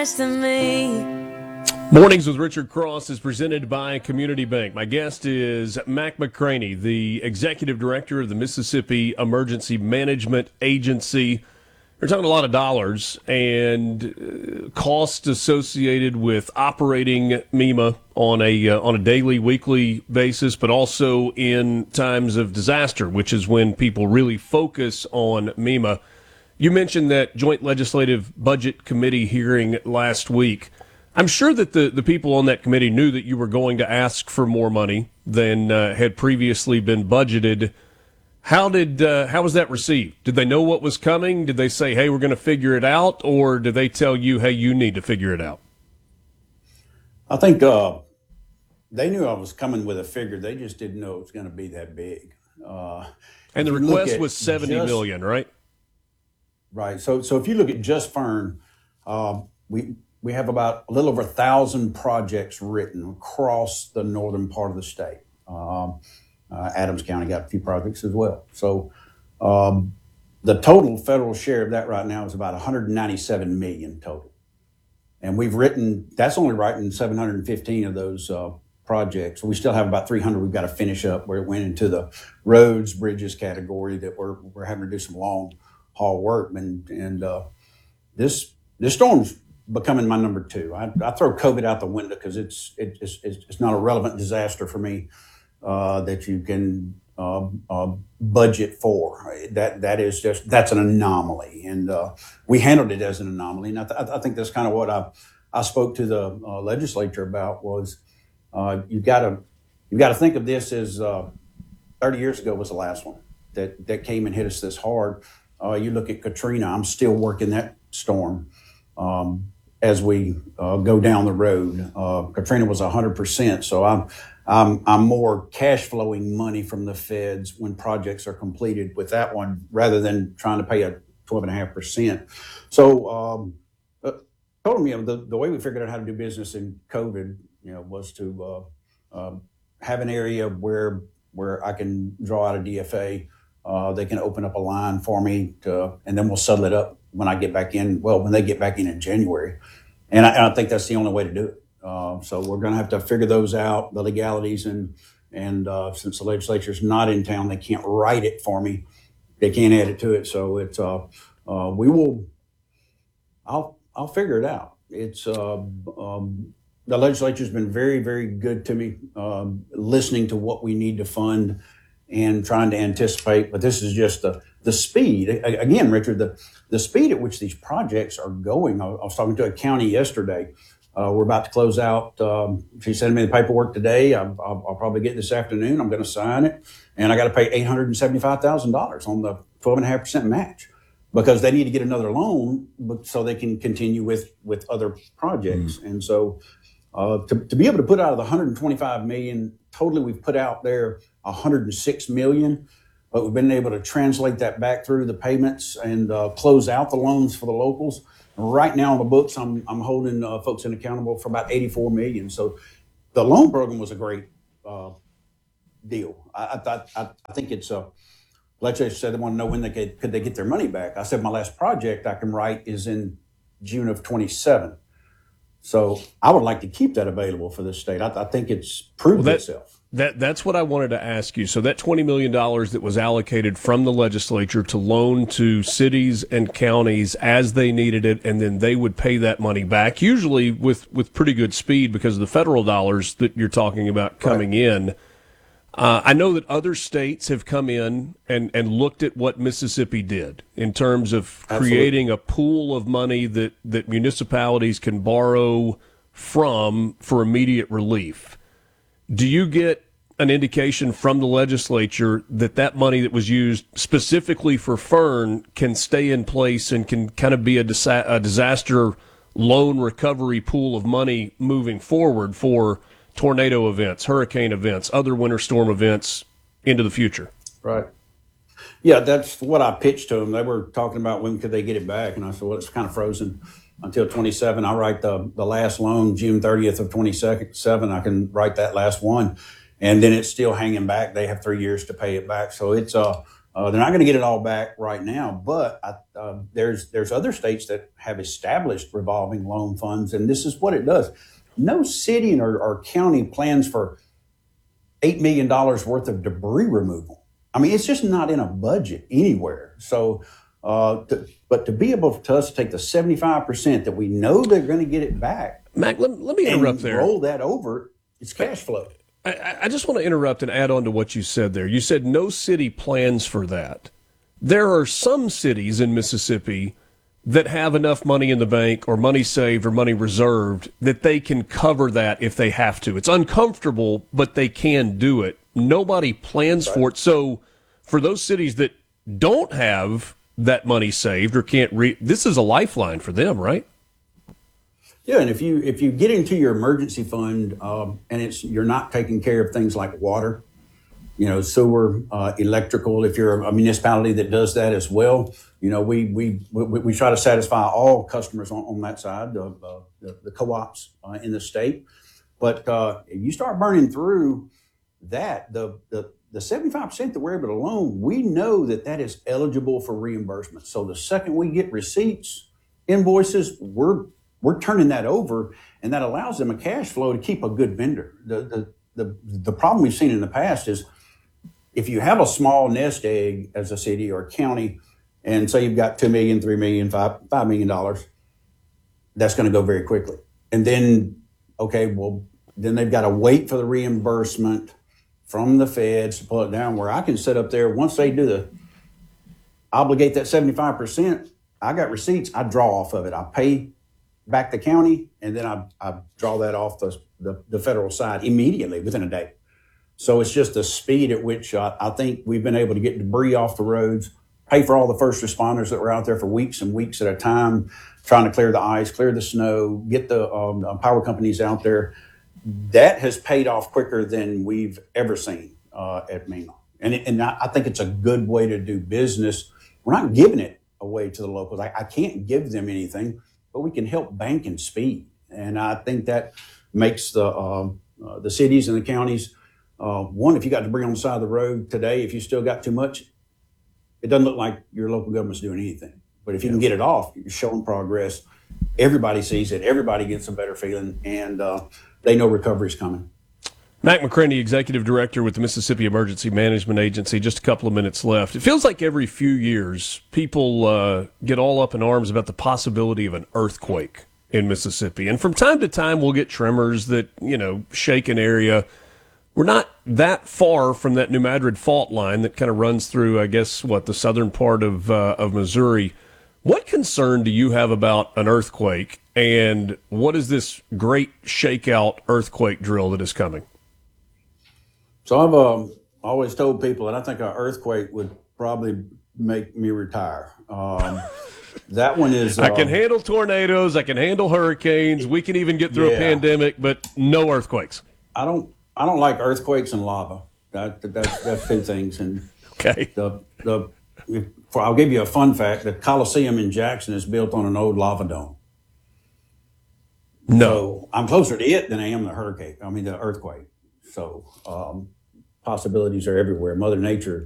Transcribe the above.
to me. Mornings with Richard Cross is presented by Community Bank. My guest is Mac McCraney, the Executive Director of the Mississippi Emergency Management Agency. We're talking a lot of dollars and costs associated with operating MEMA on a daily, weekly basis, but also in times of disaster, which is when people really focus on MEMA. You mentioned that Joint Legislative Budget Committee hearing last week. I'm sure that the people on that committee knew that you were going to ask for more money than had previously been budgeted. How was that received? Did they know what was coming? Did they say, hey, we're going to figure it out? Or did they tell you, hey, you need to figure it out? I think they knew I was coming with a figure. They just didn't know it was going to be that big. And the request was $70 million, right? Right. So if you look at just Fern, we have about a little over 1,000 projects written across the northern part of the state. Adams County got a few projects as well. So the total federal share of that right now is about 197 million total. And that's only writing 715 of those projects. We still have about 300 we've got to finish up where it went into the roads, bridges category that we're having to do some long haul work. And this storm's becoming my number two. I throw COVID out the window because it's not a relevant disaster for me that you can budget for. That's an anomaly, and we handled it as an anomaly. And I think that's kind of what I spoke to the legislature about was you've got to think of this as 30 years ago was the last one that came and hit us this hard. You look at Katrina. I'm still working that storm. As we go down the road, Katrina was 100%. So I'm more cash flowing money from the feds when projects are completed with that one, rather than trying to pay a 12.5%. So told them, the way we figured out how to do business in COVID, was to have an area where I can draw out a DFA. They can open up a line for me and then we'll settle it up when I get back in. Well, when they get back in January. And I think that's the only way to do it. So we're going to have to figure those out, the legalities. And since the legislature's not in town, they can't write it for me. They can't add it to it. So it's, I'll figure it out. It's, the legislature's been very, very good to me, listening to what we need to fund and trying to anticipate. But this is just the speed. Again, Richard, the speed at which these projects are going. I was talking to a county yesterday. We're about to close out. She sent me the paperwork today. I'll probably get it this afternoon. I'm going to sign it. And I got to pay $875,000 on the 12.5% match because they need to get another loan so they can continue with other projects. And so to be able to put out of the 125 million, totally we've put out there 106 million, but we've been able to translate that back through the payments and close out the loans for the locals. Right now on the books, I'm holding folks accountable for about 84 million. So the loan program was a great deal. I think it's legislature said they want to know when could they get their money back. I said my last project I can write is in June of 27. So I would like to keep that available for this state. I think it's proved itself. That's what I wanted to ask you. So that $20 million that was allocated from the legislature to loan to cities and counties as they needed it, and then they would pay that money back, usually with pretty good speed because of the federal dollars that you're talking about coming in. I know that other states have come in and looked at what Mississippi did in terms of creating a pool of money that municipalities can borrow from for immediate relief. Do you get an indication from the legislature that money that was used specifically for Fern can stay in place and can kind of be a disaster loan recovery pool of money moving forward for tornado events, hurricane events, other winter storm events into the future? Right. Yeah, that's what I pitched to them. They were talking about when could they get it back. And I said, well, it's kind of frozen until 27. I write the last loan June 30th of 27. I can write that last one. And then it's still hanging back. They have 3 years to pay it back. So it's They're not going to get it all back right now, but there's other states that have established revolving loan funds, and this is what it does. No city or county plans for $8 million worth of debris removal. I mean, it's just not in a budget anywhere. So, but to be able to us take the 75% that we know they're going to get it back, Mac, let me interrupt and there. roll that over, it's cash flow. I just want to interrupt and add on to what you said there. You said no city plans for that. There are some cities in Mississippi that have enough money in the bank or money saved or money reserved that they can cover that if they have to. It's uncomfortable, but they can do it. Nobody plans for it. So for those cities that don't have that money saved or can't this is a lifeline for them, right? Yeah, and if you get into your emergency fund and you're not taking care of things like water, sewer, electrical. If you're a municipality that does that as well, we try to satisfy all customers on that side, the co-ops in the state. But if you start burning through that, the 75% that we're able to loan, we know that is eligible for reimbursement. So the second we get receipts, invoices, we're turning that over, and that allows them a cash flow to keep a good vendor. The problem we've seen in the past is if you have a small nest egg as a city or a county, and say you've got $2 million, $3 million, $5 million, that's going to go very quickly. And then, then they've got to wait for the reimbursement from the feds to pull it down, where I can sit up there once they do obligate that 75%, I got receipts, I draw off of it. I pay back the county, and then I draw that off the federal side immediately within a day. So it's just the speed at which I think we've been able to get debris off the roads, pay for all the first responders that were out there for weeks and weeks at a time, trying to clear the ice, clear the snow, get the power companies out there. That has paid off quicker than we've ever seen at Mainline. And I think it's a good way to do business. We're not giving it away to the locals. I can't give them anything, but we can help bank and speed. And I think that makes the cities and the counties, one, if you got debris on the side of the road today, if you still got too much, it doesn't look like your local government's doing anything. But if you can get it off, you're showing progress. Everybody sees it. Everybody gets a better feeling, and they know recovery's coming. Mac McCraney, Executive Director with the Mississippi Emergency Management Agency. Just a couple of minutes left. It feels like every few years people get all up in arms about the possibility of an earthquake in Mississippi. And from time to time, we'll get tremors that, shake an area. We're not that far from that New Madrid fault line that kind of runs through, I guess, the southern part of Missouri. What concern do you have about an earthquake, and what is this great shakeout earthquake drill that is coming? So I've always told people that I think an earthquake would probably make me retire. That one is. I can handle tornadoes. I can handle hurricanes. We can even get through a pandemic, but no earthquakes. I don't like earthquakes and lava. That's two things. And okay. I'll give you a fun fact. The Coliseum in Jackson is built on an old lava dome. No, so I'm closer to it than I am the earthquake. So possibilities are everywhere. Mother Nature